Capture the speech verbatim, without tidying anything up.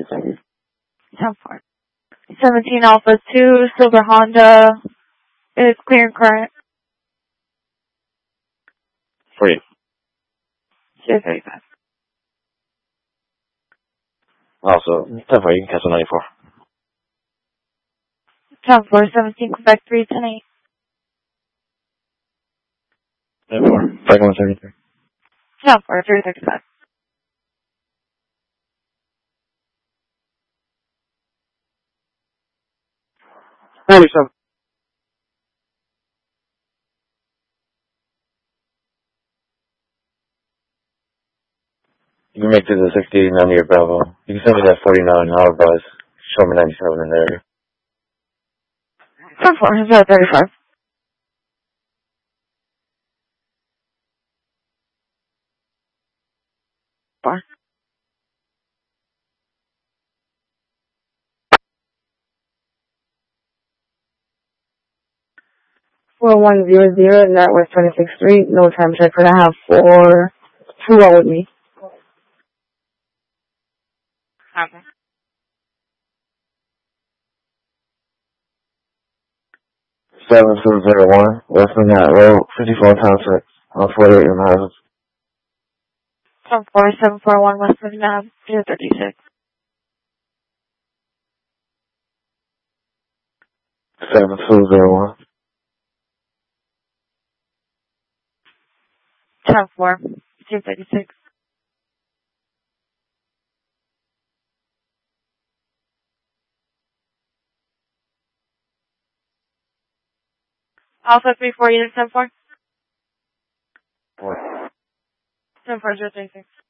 ten four. seventeen Alpha two, Silver Honda is clear and current. Free. zero thirty-five. Also, ten four, you can cancel ninety-four. ten four, seventeen Quebec three, ten eight. ten four, break one thirty-three. ten four, zero thirty-five. ninety-seven. You can make this a sixty nine year Bravo. You can send me that forty-nine, I'll advise. Show me ninety-seven in there. ten four, zero thirty-five. Four. four one zero zero, Northwest twenty-sixth Street, no time check for to have for two one with me. Okay. seven two zero one, West Manhattan Road, fifty-four times six, on forty-eight in houses. ten four, seven four one, West Manhattan, zero thirty-six. seven two zero one. ten four, zero thirty-six. Alpha three four, unit ten four. What? ten four, zero thirty-six.